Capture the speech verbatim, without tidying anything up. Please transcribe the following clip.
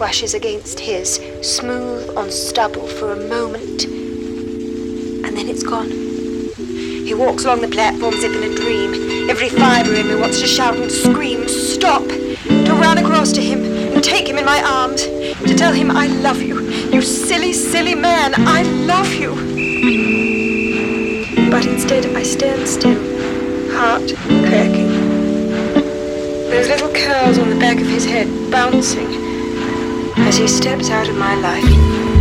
brushes against his, smooth on stubble for a moment, and then it's gone. He walks along the platform as if in a dream. Every fibre in me wants to shout and scream, stop, to run across to him and take him in my arms, to tell him I love you, you silly, silly man, I love you. But instead I stand still, heart cracking. Those little curls on the back of his head bouncing as he steps out of my life.